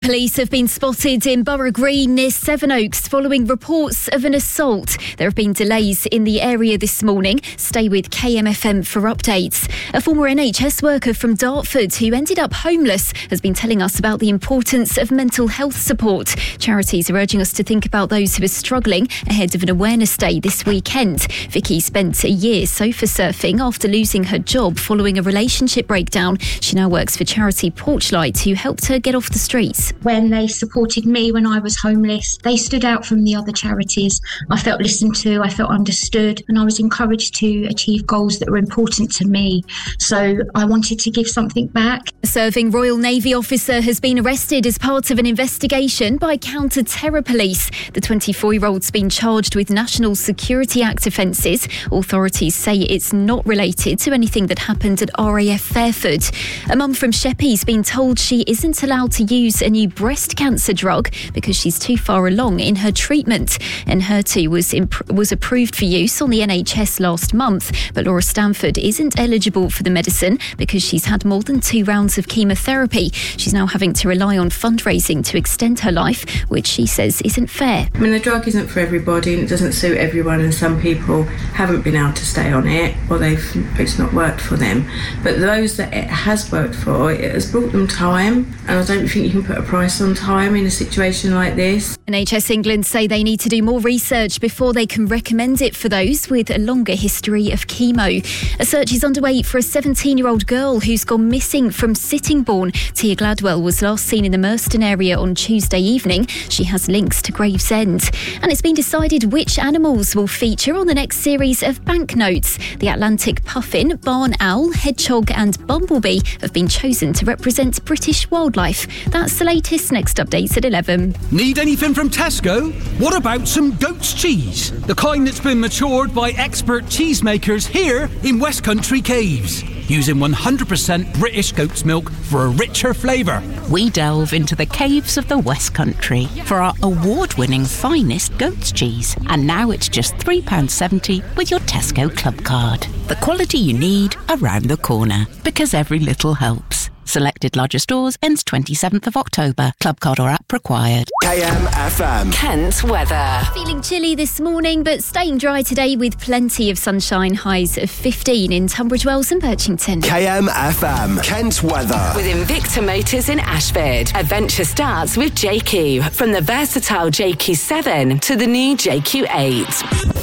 police have been spotted in Borough Green near Sevenoaks following reports of an assault. There have been delays in the area this morning. Stay with KMFM for updates. A former NHS worker from Dartford who ended up homeless has been telling us about the importance of mental health support. Charities are urging us to think about those who are struggling ahead of an awareness day this weekend. Vicky spent a year sofa surfing after losing her job following a relationship breakdown. She now works for charity Porchlight, who helped her get off the streets. When they supported me when I was homeless, they stood out from the other charities. I felt listened to, I felt understood, and I was encouraged to achieve goals that were important to me. So I wanted to give something back. A serving Royal Navy officer has been arrested as part of an investigation by Counter-Terror Police. The 24-year-old's been charged with National Security Act offences. Authorities say it's not related to anything that happened at RAF Fairford. A mum from Sheppey's been told she isn't allowed to use a new breast cancer drug because she's too far along in her treatment. Enhertu was approved for use on the NHS last month, but Laura Stanford isn't eligible for the medicine because she's had more than 2 rounds of chemotherapy. She's now having to rely on fundraising to extend her life, which she says isn't fair. I mean, the drug isn't for everybody and it doesn't suit everyone, and some people haven't been able to stay on it or it's not worked for them. But those that it has worked for, it has brought them time, and I don't think you can put a price on time in a situation like this. NHS England say they need to do more research before they can recommend it for those with a longer history of chemo. A search is underway for a 17-year-old girl who's gone missing from Sittingbourne. Tia Gladwell was last seen in the Merston area on Tuesday evening. She has links to Gravesend. And it's been decided which animals will feature on the next series of banknotes. The Atlantic puffin, barn owl, hedgehog and bumblebee have been chosen to represent British wildlife. That's the latest. Next updates at 11. Need anything from Tesco? What about some goat's cheese? The kind that's been matured by expert cheesemakers here in West Country Caves, using 100% British goat's milk for a richer flavour. We delve into the caves of the West Country for our award-winning finest goat's cheese. And now it's just £3.70 with your Tesco Club card. The quality you need around the corner, because every little helps. Selected larger stores ends 27th of October. Club card or app required. KMFM. Kent weather. Feeling chilly this morning, but staying dry today with plenty of sunshine. Highs of 15 in Tunbridge Wells and Birchington. KMFM. Kent weather. With Invicta Motors in Ashford. Adventure starts with JQ. From the versatile JQ7 to the new JQ8.